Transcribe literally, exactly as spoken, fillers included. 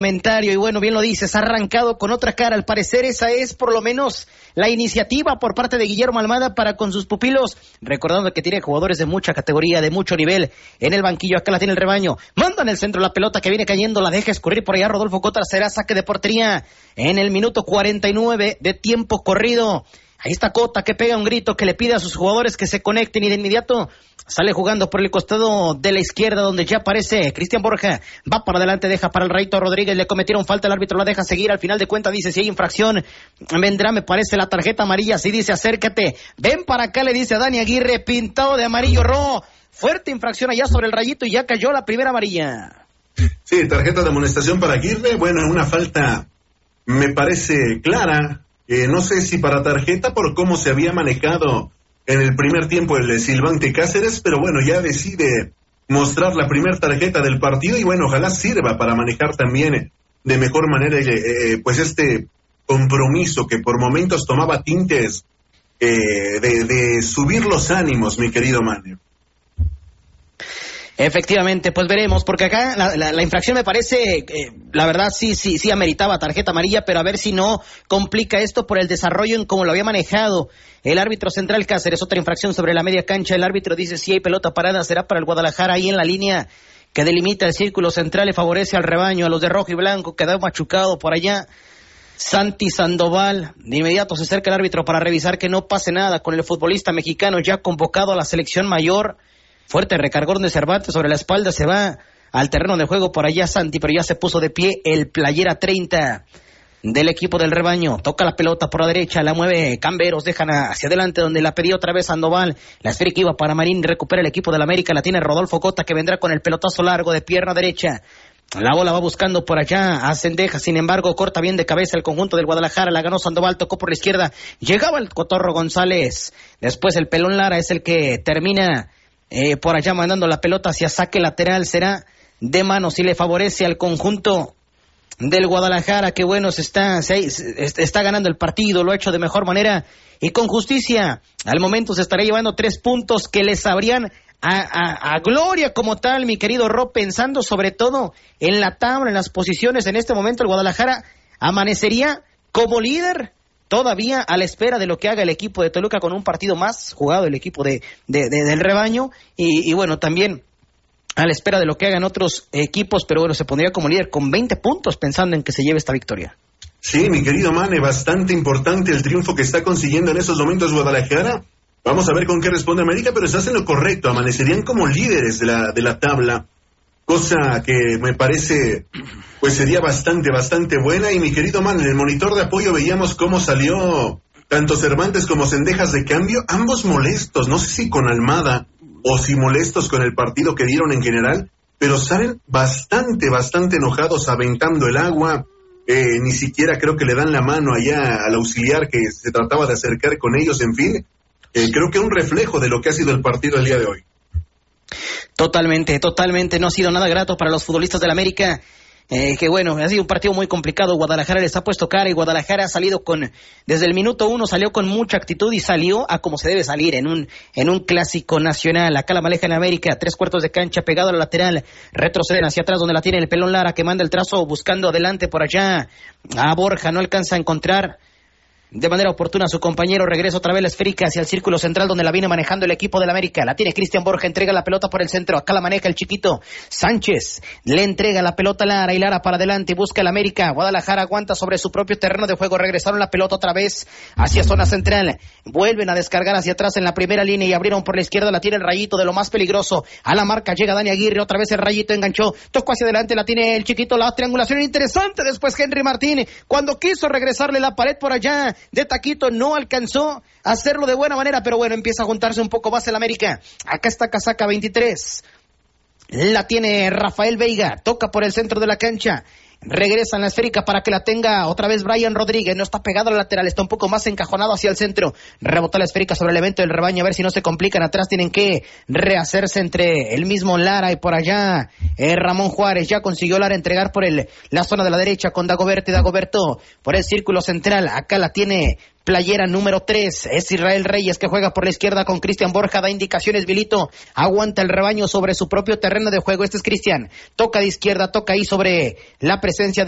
Y bueno, bien lo dices, ha arrancado con otra cara. Al parecer esa es por lo menos la iniciativa por parte de Guillermo Almada para con sus pupilos, recordando que tiene jugadores de mucha categoría, de mucho nivel en el banquillo. Acá la tiene el rebaño, manda en el centro la pelota que viene cayendo, la deja escurrir por allá Rodolfo Cota. Será saque de portería en el minuto cuarenta y nueve de tiempo corrido. Ahí está Cota, que pega un grito, que le pide a sus jugadores que se conecten, y de inmediato sale jugando por el costado de la izquierda, donde ya aparece Cristian Borja. Va para adelante, deja para el Rayito Rodríguez, le cometieron falta, el árbitro la deja seguir. Al final de cuentas dice, si hay infracción, vendrá, me parece, la tarjeta amarilla. Sí dice, acércate, ven para acá, le dice a Dani Aguirre, pintado de amarillo rojo. Fuerte infracción allá sobre el Rayito y ya cayó la primera amarilla. Sí, tarjeta de amonestación para Aguirre. Bueno, una falta me parece clara. Eh, no sé si para tarjeta por cómo se había manejado en el primer tiempo el silbante Cáceres, pero bueno, ya decide mostrar la primera tarjeta del partido y bueno, ojalá sirva para manejar también de mejor manera eh, pues este compromiso que por momentos tomaba tintes eh, de, de subir los ánimos, mi querido Manuel. Efectivamente, pues veremos, porque acá la, la, la infracción me parece, eh, la verdad sí, sí, sí ameritaba tarjeta amarilla, pero a ver si no complica esto por el desarrollo en cómo lo había manejado el árbitro central Cáceres. Otra infracción sobre la media cancha, el árbitro dice si hay pelota parada será para el Guadalajara, ahí en la línea que delimita el círculo central, le favorece al rebaño, a los de rojo y blanco, quedó machucado por allá Santi Sandoval. De inmediato se acerca el árbitro para revisar que no pase nada con el futbolista mexicano ya convocado a la selección mayor. Fuerte recargón de Cervantes sobre la espalda, se va al terreno de juego por allá Santi, pero ya se puso de pie el playera treinta del equipo del rebaño. Toca la pelota por la derecha, la mueve Camberos, dejan hacia adelante donde la pedía otra vez Sandoval. La esfera que iba para Marín, recupera el equipo del América, la tiene Rodolfo Cota, que vendrá con el pelotazo largo de pierna derecha. La bola va buscando por allá a Cendejas, sin embargo corta bien de cabeza el conjunto del Guadalajara, la ganó Sandoval, tocó por la izquierda, llegaba el Cotorro González, después el Pelón Lara es el que termina Eh, por allá mandando la pelota hacia saque lateral, será de manos y le favorece al conjunto del Guadalajara, que bueno, se está, se, se está ganando el partido, lo ha hecho de mejor manera y con justicia. Al momento se estará llevando tres puntos que les sabrían a, a, a gloria como tal, mi querido Rob, pensando sobre todo en la tabla, en las posiciones. En este momento el Guadalajara amanecería como líder, todavía a la espera de lo que haga el equipo de Toluca con un partido más jugado, el equipo de, de, de del rebaño, y, y bueno, también a la espera de lo que hagan otros equipos, pero bueno, se pondría como líder con veinte puntos pensando en que se lleve esta victoria. Sí, mi querido Mane, bastante importante el triunfo que está consiguiendo en esos momentos Guadalajara. Vamos a ver con qué responde América, pero estás en lo correcto, amanecerían como líderes de la, de la tabla, cosa que me parece pues sería bastante, bastante buena. Y mi querido man, en el monitor de apoyo veíamos cómo salió tanto Cervantes como Cendejas de cambio, ambos molestos, no sé si con Almada o si molestos con el partido que dieron en general, pero salen bastante, bastante enojados, aventando el agua, eh, ni siquiera creo que le dan la mano allá al auxiliar que se trataba de acercar con ellos, en fin, eh, creo que un reflejo de lo que ha sido el partido el día de hoy. Totalmente, totalmente, no ha sido nada grato para los futbolistas del América, eh, que bueno, ha sido un partido muy complicado. Guadalajara les ha puesto cara y Guadalajara ha salido con, desde el minuto uno salió con mucha actitud y salió a como se debe salir en un en un clásico nacional. Acá la maneja en América, tres cuartos de cancha pegado a la lateral, retroceden hacia atrás donde la tiene el Pelón Lara, que manda el trazo buscando adelante por allá a Borja, no alcanza a encontrar de manera oportuna a su compañero, regresa otra vez la esférica hacia el círculo central donde la viene manejando el equipo del América, la tiene Cristian Borja, entrega la pelota por el centro, acá la maneja el chiquito Sánchez, le entrega la pelota a Lara y Lara para adelante, busca el América, Guadalajara aguanta sobre su propio terreno de juego, regresaron la pelota otra vez hacia zona central, vuelven a descargar hacia atrás en la primera línea y abrieron por la izquierda, la tiene el Rayito de lo más peligroso, a la marca llega Dani Aguirre, otra vez el Rayito enganchó, tocó hacia adelante, la tiene el chiquito, la triangulación interesante, después Henry Martín, cuando quiso regresarle la pared por allá de taquito, no alcanzó a hacerlo de buena manera, pero bueno, empieza a juntarse un poco más el América. Acá está Casaca veintitrés, la tiene Rafael Veiga, toca por el centro de la cancha, regresa en la esférica para que la tenga otra vez Brian Rodríguez, no está pegado al lateral, está un poco más encajonado hacia el centro, rebota la esférica sobre el evento del rebaño, a ver si no se complican, atrás tienen que rehacerse entre el mismo Lara y por allá eh, Ramón Juárez, ya consiguió Lara entregar por el la zona de la derecha con Dagoberto y Dagoberto por el círculo central, acá la tiene playera número tres, es Israel Reyes que juega por la izquierda con Cristian Borja, da indicaciones Vilito, aguanta el rebaño sobre su propio terreno de juego, este es Cristian, toca de izquierda, toca ahí sobre la presencia de